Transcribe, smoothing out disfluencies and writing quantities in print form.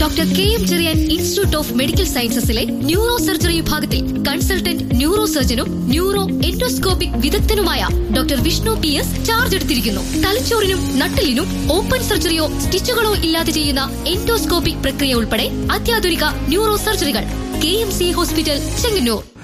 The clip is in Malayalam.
Doctor K M Cherian institute of medical സയൻസസിലെ neuro surgery വിഭാഗത്തിൽ consultant neuro സർജനും neuro endoscopic വിദഗ്ധനുമായ doctor Vishnu PS charge എടുത്തിരിക്കുന്നു. തലച്ചോറിനും നട്ടലിനും open സർജറിയോ സ്റ്റിച്ചുകളോ ഇല്ലാതെ ചെയ്യുന്ന എൻഡോസ്കോപ്പിക് പ്രക്രിയ ഉൾപ്പെടെ അത്യാധുനിക ന്യൂറോ സർജറികൾ KMC ഹോസ്പിറ്റൽ, ചെങ്ങന്നൂർ.